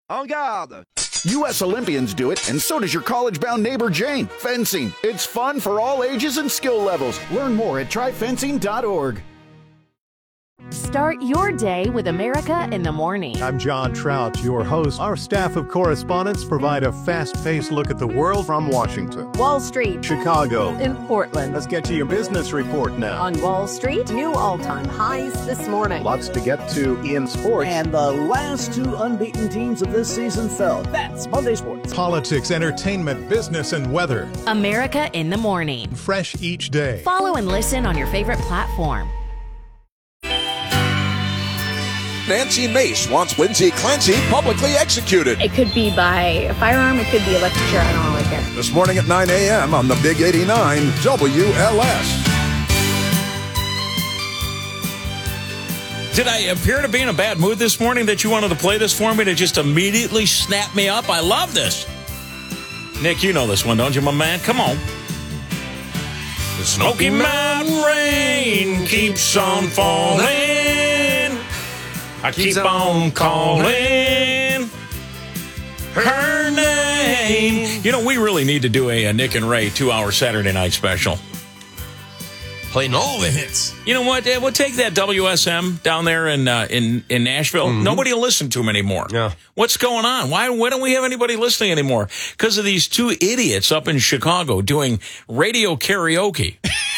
En garde! U.S. Olympians do it, and so does your college-bound neighbor Jane. Fencing. It's fun for all ages and skill levels. Learn more at tryfencing.org. Start your day with America in the Morning. I'm John Trout, your host. Our staff of correspondents provide a fast-paced look at the world from Washington, Wall Street, Chicago, in Portland. Let's get to your business report now. On Wall Street, new all-time highs this morning. Lots to get to in sports. And the last two unbeaten teams of this season fell. That's Monday Sports. Politics, entertainment, business, and weather. America in the Morning. Fresh each day. Follow and listen on your favorite platform. Nancy Mace wants Lindsay Clancy publicly executed. It could be by a firearm, it could be electric chair, I don't really care. This morning at 9 a.m. on the Big 89 WLS. Did I appear to be in a bad mood this morning that you wanted to play this for me to just immediately snap me up? I love this. Nick, you know this one, don't you, my man? Come on. The Smoky Mountain rain keeps on falling. I keep on calling her name. You know, we really need to do a Nick and Ray 2-hour Saturday night special. Playing all the hits. You know what? We'll take that WSM down there in Nashville. Mm-hmm. Nobody will listen to them anymore. Yeah. What's going on? Why don't we have anybody listening anymore? Because of these two idiots up in Chicago doing radio karaoke.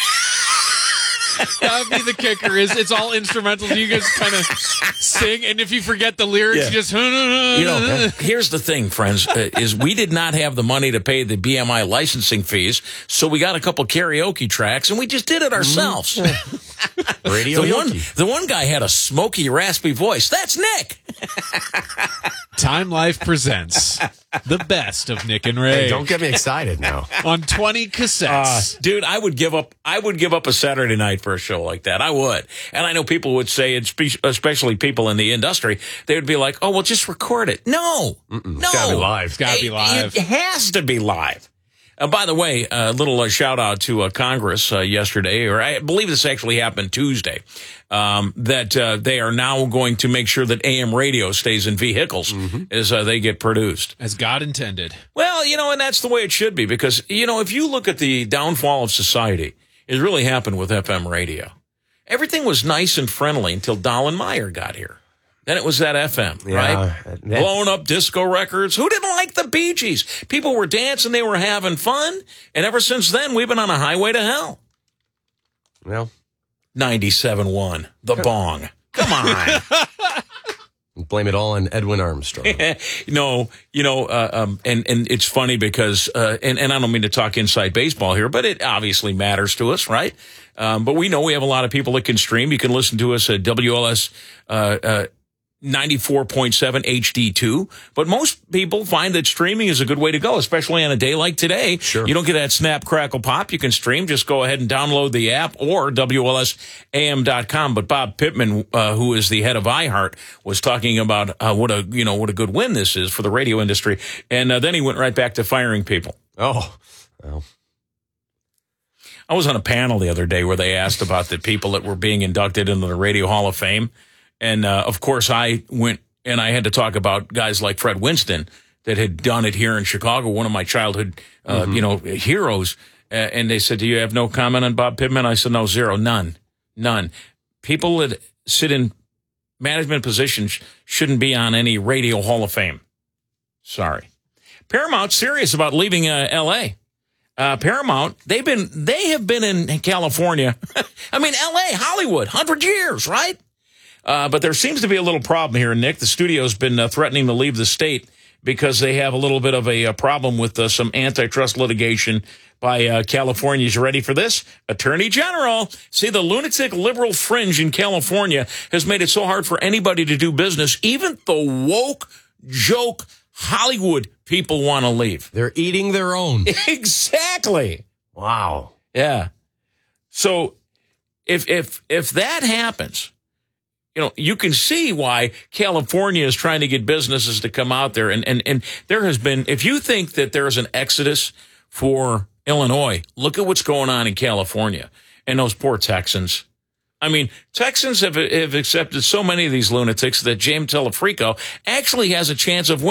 That would be the kicker. Is it's all instrumental. You guys kind of sing, and if you forget the lyrics, you just. Here's the thing, friends: is we did not have the money to pay the BMI licensing fees, so we got a couple karaoke tracks, and we just did it ourselves. Radio. The one guy had a smoky, raspy voice. That's Nick. Time Life presents the best of Nick and Ray. Hey, don't get me excited now. On 20 cassettes. Dude, I would give up a Saturday night for a show like that. I would. And I know people would say, especially people in the industry, they would be like, oh, well, just record it. No. No. It's got to be live. It's got to be live. It has to be live. By the way, a little shout out to Congress yesterday, or I believe this actually happened Tuesday, that they are now going to make sure that AM radio stays in vehicles as they get produced. As God intended. Well, and that's the way it should be, because, if you look at the downfall of society, it really happened with FM radio. Everything was nice and friendly until Dolan Meyer got here. Then it was that FM, right? Blown up disco records. Who didn't like the Bee Gees? People were dancing. They were having fun. And ever since then, we've been on a highway to hell. Well, 97.1, the bong. Come on. Blame it all on Edwin Armstrong. And it's funny because, and I don't mean to talk inside baseball here, but it obviously matters to us, right? But we know we have a lot of people that can stream. You can listen to us at WLS, 94.7 HD2. But most people find that streaming is a good way to go, especially on a day like today. Sure. You don't get that snap, crackle, pop. You can stream. Just go ahead and download the app or WLSAM.com. But Bob Pittman, who is the head of iHeart, was talking about what a good win this is for the radio industry. And then he went right back to firing people. Oh, well. I was on a panel the other day where they asked about the people that were being inducted into the Radio Hall of Fame. And, of course, I went and I had to talk about guys like Fred Winston that had done it here in Chicago, one of my childhood, heroes. And they said, do you have no comment on Bob Pittman? I said, no, zero, none. People that sit in management positions shouldn't be on any Radio Hall of Fame. Sorry. Paramount's serious about leaving L.A. Paramount, they have been in California. I mean, L.A., Hollywood, 100 years, right? But there seems to be a little problem here, Nick. The studio's been threatening to leave the state because they have a little bit of a problem with some antitrust litigation by California's. You ready for this? Attorney General. See, the lunatic liberal fringe in California has made it so hard for anybody to do business. Even the woke joke Hollywood people want to leave. They're eating their own. Exactly. Wow. Yeah. So if that happens, you can see why California is trying to get businesses to come out there. And there has been, if you think that there's an exodus for Illinois, look at what's going on in California and those poor Texans. I mean, Texans have accepted so many of these lunatics that James Telefrico actually has a chance of winning.